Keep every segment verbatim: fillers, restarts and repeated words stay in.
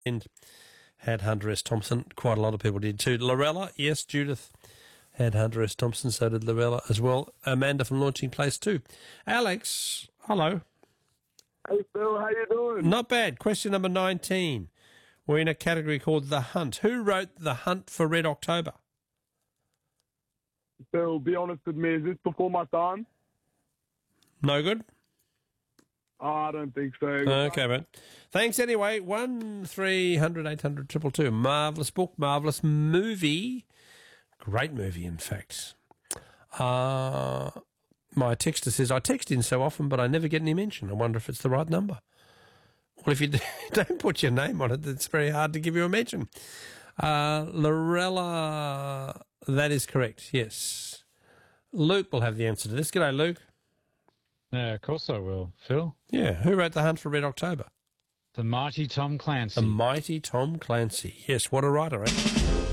And had Hunter S. Thompson. Quite a lot of people did too. Lorella, yes, Judith had Hunter S. Thompson, so did Lorella as well. Amanda from Launching Place too. Alex, hello. Hey, Phil, how you doing? Not bad. Question number nineteen. We're in a category called The Hunt. Who wrote The Hunt for Red October? Phil, be honest with me, is this before my time? No good? Oh, I don't think so. Okay, mate. Thanks anyway. One, three hundred, eight hundred, triple two. Marvellous book, marvellous movie. Great movie, in fact. Uh, my texter says, I text in so often, but I never get any mention. I wonder if it's the right number. Well, if you don't put your name on it, it's very hard to give you a mention. Uh, Lorella, that is correct, yes. Luke will have the answer to this. G'day, Luke. Yeah, of course I will, Phil. Yeah, who wrote The Hunt for Red October? The mighty Tom Clancy. The mighty Tom Clancy. Yes, what a writer, eh?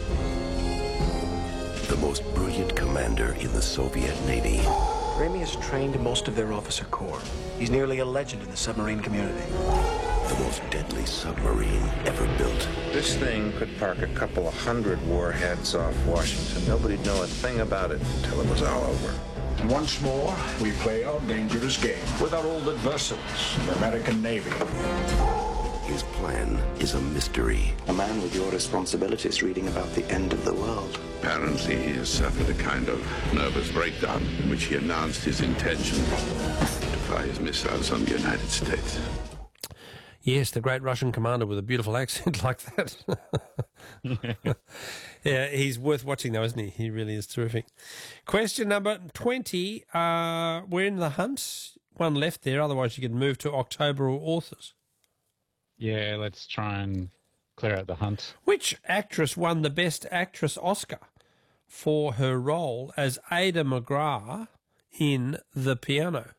The most brilliant commander in the Soviet Navy. Ramey has trained most of their officer corps. He's nearly a legend in the submarine community. The most deadly submarine ever built. This thing could park a couple of hundred warheads off Washington. Nobody'd know a thing about it until it was all over. And once more, we play our dangerous game with our old adversaries, the American Navy. His plan is a mystery. A man with your responsibilities reading about the end of the world. Apparently he has suffered a kind of nervous breakdown in which he announced his intention to fire his missiles on the United States. Yes, the great Russian commander with a beautiful accent like that. Yeah, he's worth watching though, isn't he? He really is terrific. Question number twenty. Uh, we're in The Hunt. One left there, otherwise you could move to October or Authors. Yeah, let's try and clear out The Hunt. Which actress won the Best Actress Oscar for her role as Ada McGrath in The Piano?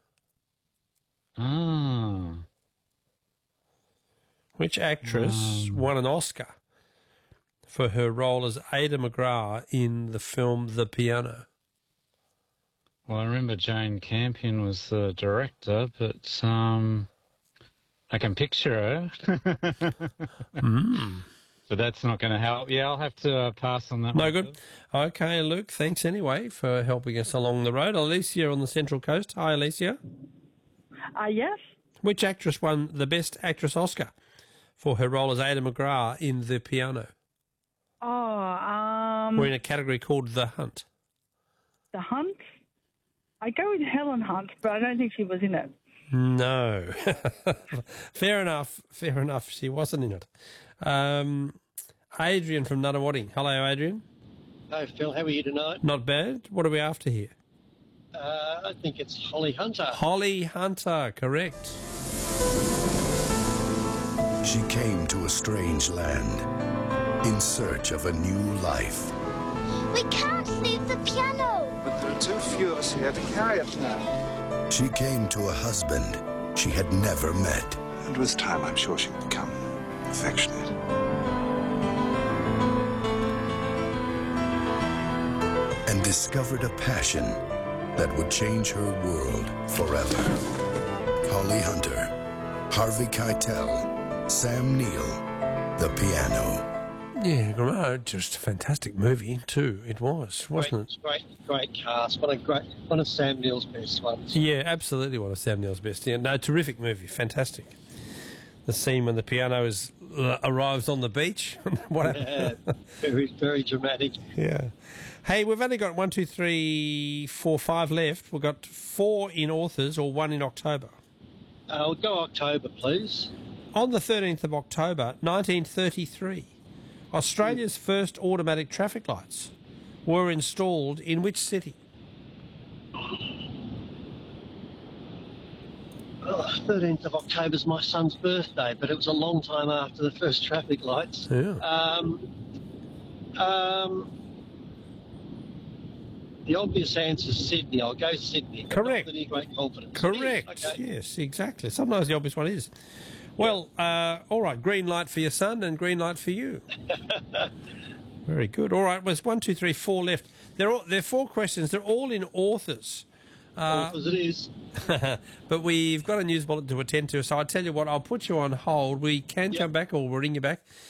Ah. Which actress um, won an Oscar for her role as Ada McGrath in the film The Piano? Well, I remember Jane Campion was the director, but um, I can picture her. mm. But that's not going to help. Yeah, I'll have to uh, pass on that no one. No good. Okay, Luke, thanks anyway for helping us along the road. Alicia on the Central Coast. Hi, Alicia. Uh, yes. Which actress won the Best Actress Oscar for her role as Ada McGrath in The Piano? Oh, um... We're in a category called The Hunt. The Hunt? I go with Helen Hunt, but I don't think she was in it. No. Fair enough. Fair enough. She wasn't in it. Um, Adrian from Nunawading. Hello, Adrian. Hello, Phil. How are you tonight? Not bad. What are we after here? Uh, I think it's Holly Hunter. Holly Hunter, correct. She came to a strange land in search of a new life. We can't leave the piano. But there are too few of us here to carry it now. She came to a husband she had never met. And with time, I'm sure she would become affectionate. And discovered a passion that would change her world forever. Holly Hunter, Harvey Keitel, Sam Neill, The Piano. Yeah, no, just a fantastic movie too. It was, wasn't great, it? Great, great cast. One of great, one of Sam Neill's best ones. Yeah, absolutely one of Sam Neill's best. Yeah, no, terrific movie, fantastic. The scene when the piano is uh, arrives on the beach. What? Yeah, very, very dramatic. Yeah. Hey, we've only got one, two, three, four, five left. We've got four in Authors or one in October. Uh, we'll go October, please. On the thirteenth of October, nineteen thirty-three, Australia's first automatic traffic lights were installed in which city? Oh, thirteenth of October is my son's birthday, but it was a long time after the first traffic lights. Yeah. Um, um, the obvious answer is Sydney. I'll go Sydney. Correct. Not with any great confidence. Correct. Okay. Yes, exactly. Sometimes the obvious one is. Well, uh, all right, green light for your son and green light for you. Very good. All right, well, there's one, two, three, four left. There are, there are four questions. They're all in Authors. Uh, as it is. but we've got a news bulletin to attend to, so I tell you what, I'll put you on hold. We can Yep. come back or we'll ring you back